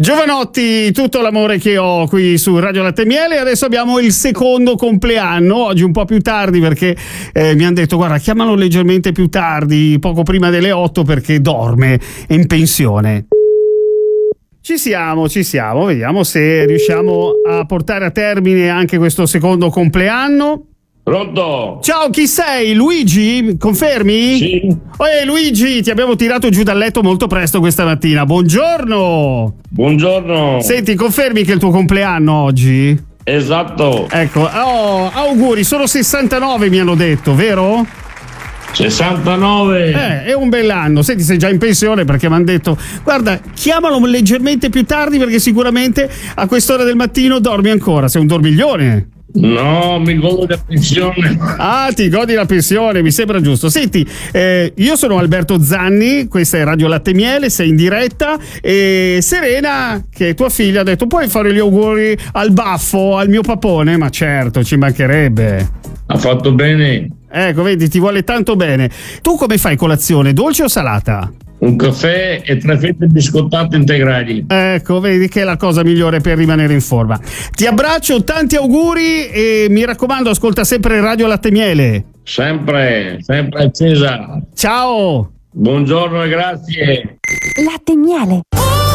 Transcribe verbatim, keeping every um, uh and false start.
Giovanotti, tutto l'amore che ho qui su Radio Latte e Miele. Adesso abbiamo il secondo compleanno, oggi un po' più tardi perché eh, mi hanno detto guarda, chiamalo leggermente più tardi, poco prima delle otto, perché dorme, è in pensione. Ci siamo, ci siamo, vediamo se riusciamo a portare a termine anche questo secondo compleanno. Pronto? Ciao, chi sei? Luigi? Confermi? Sì. Oye, Luigi, ti abbiamo tirato giù dal letto molto presto questa mattina. Buongiorno. Buongiorno. Senti, confermi che è il tuo compleanno oggi? Esatto. Ecco, oh, auguri, sono sessantanove mi hanno detto, vero? sessantanove. Eh, è un bell'anno. Senti, sei già in pensione perché mi hanno detto guarda, chiamalo leggermente più tardi perché sicuramente a quest'ora del mattino dormi ancora, sei un dormiglione. No, mi godo la pensione. Ah, ti godi la pensione, mi sembra giusto. Senti, eh, io sono Alberto Zanni, questa è Radio Latte e Miele, sei in diretta e Serena, che è tua figlia, ha detto puoi fare gli auguri al baffo, al mio papone? Ma certo, ci mancherebbe. Ha fatto bene. Ecco, vedi, ti vuole tanto bene. Tu come fai colazione, dolce o salata? Un caffè e tre fette biscottate integrali. Ecco, vedi che è la cosa migliore per rimanere in forma. Ti abbraccio, tanti auguri e mi raccomando, ascolta sempre Radio Latte e Miele. Sempre, sempre accesa. Ciao. Buongiorno e grazie. Latte e Miele.